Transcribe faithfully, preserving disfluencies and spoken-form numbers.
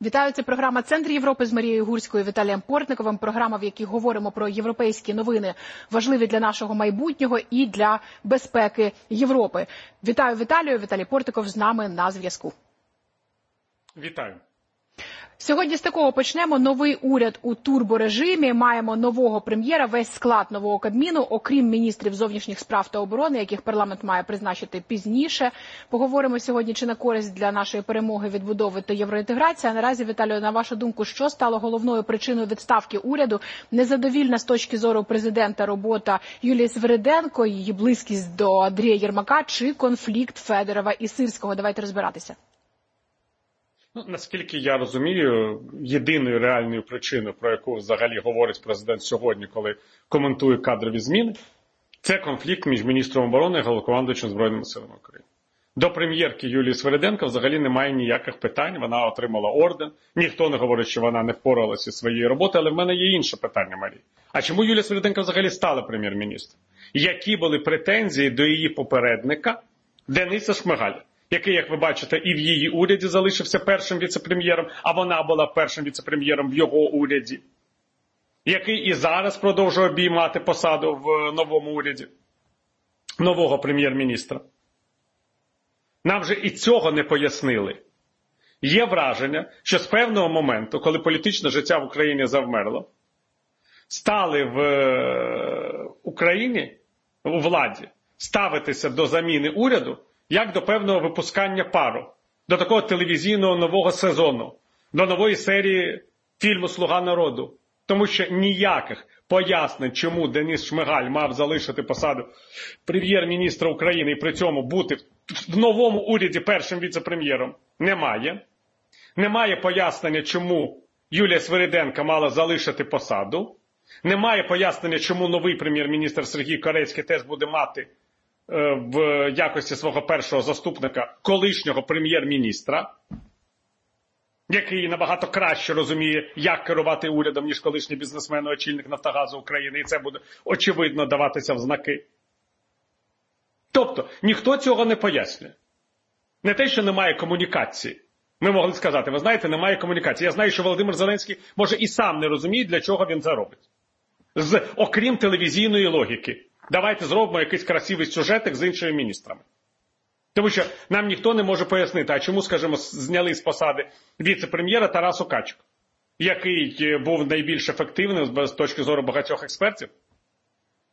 Вітаю, це програма «Центр Європи» з Марією Гурською і Віталієм Портниковим. Програма, в якій говоримо про європейські новини, важливі для нашого майбутнього і для безпеки Європи. Вітаю Віталію, Віталій Портников з нами на зв'язку. Вітаю. Сьогодні з такого почнемо. Новий уряд у турборежимі. Маємо нового прем'єра, весь склад нового Кабміну, окрім міністрів зовнішніх справ та оборони, яких парламент має призначити пізніше. Поговоримо сьогодні, чи на користь для нашої перемоги, відбудови та євроінтеграції. А наразі, Віталію, на вашу думку, що стало головною причиною відставки уряду? Незадовільна з точки зору президента робота Юлії Свириденко, її близькість до Андрія Єрмака, чи конфлікт Федорова і Сирського? Давайте розбиратися. Ну, наскільки я розумію, єдиною реальною причиною, про яку взагалі говорить президент сьогодні, коли коментує кадрові зміни, це конфлікт між міністром оборони і головнокомандуючим Збройними силами України. До прем'єрки Юлії Свириденко взагалі немає ніяких питань, вона отримала орден, ніхто не говорить, що вона не впоралася зі своєю роботою, але в мене є інше питання, Марія. А чому Юлія Свириденко взагалі стала прем'єр-міністром? Які були претензії до її попередника Дениса Шмигаля, який, як ви бачите, і в її уряді залишився першим віце-прем'єром, а вона була першим віце-прем'єром в його уряді, який і зараз продовжує обіймати посаду в новому уряді нового прем'єр-міністра. Нам вже і цього не пояснили. Є враження, що з певного моменту, коли політичне життя в Україні завмерло, стали в Україні, у владі, ставитися до заміни уряду як до певного випускання пару, до такого телевізійного нового сезону, до нової серії фільму «Слуга народу». Тому що ніяких пояснень, чому Денис Шмигаль мав залишити посаду прем'єр-міністра України і при цьому бути в новому уряді першим віце-прем'єром, немає. Немає пояснення, чому Юлія Свириденко мала залишити посаду. Немає пояснення, чому новий прем'єр-міністр Сергій Корецький теж буде мати в якості свого першого заступника колишнього прем'єр-міністра, який набагато краще розуміє, як керувати урядом, ніж колишній бізнесмен, очільник Нафтогазу України, і це буде очевидно даватися в знаки. Тобто, ніхто цього не пояснює. Не те, що немає комунікації. Ми могли сказати, ви знаєте, немає комунікації. Я знаю, що Володимир Зеленський, може, і сам не розуміє, для чого він це робить. З, окрім телевізійної логіки. Давайте зробимо якийсь красивий сюжетик з іншими міністрами. Тому що нам ніхто не може пояснити, а чому, скажімо, зняли з посади віце-прем'єра Тарасу Качку, який був найбільш ефективним з точки зору багатьох експертів,